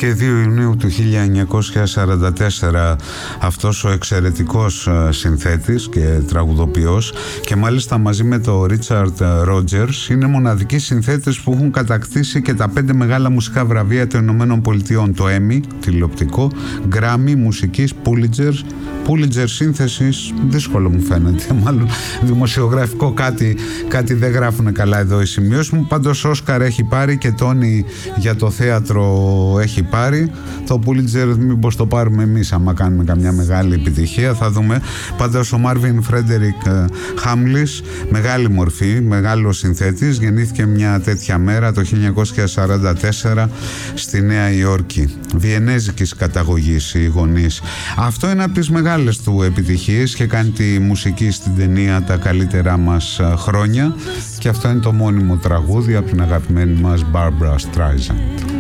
Γεννήθηκε 2 Ιουνίου του 1944 αυτός ο εξαιρετικός συνθέτης και τραγουδοποιός, και μάλιστα μαζί με τον Ρίτσαρντ Ρότζερς είναι μοναδικοί συνθέτες που έχουν κατακτήσει και τα 5 μεγάλα μουσικά βραβεία των Ηνωμένων Πολιτειών, το Emmy τηλεοπτικό, Grammy μουσικής, Pulitzer σύνθεσης, δύσκολο μου φαίνεται, μάλλον δημοσιογραφικό κάτι δεν γράφουν καλά εδώ οι σημειώσεις μου. Πάντως Όσκαρ έχει πάρει και Τόνι για το θέατρο έχει πάρει. Το Pulitzer μήπως το πάρουμε εμείς άμα κάνουμε καμιά μεγάλη επιτυχία, θα δούμε. Πάντως ο Μάρβιν Φρέντερικ Χάμλις, μεγάλη μορφή, μεγάλος συνθέτης, γεννήθηκε μια τέτοια μέρα το 1944 στη Νέα Υόρκη, βιενέζικης καταγωγής οι γονείς. Αυτό είναι από τις μεγάλες του επιτυχίες και κάνει τη μουσική στην ταινία Τα καλύτερά μας χρόνια, και αυτό είναι το μόνιμο τραγούδι από την αγαπημένη μας Barbra Streisand.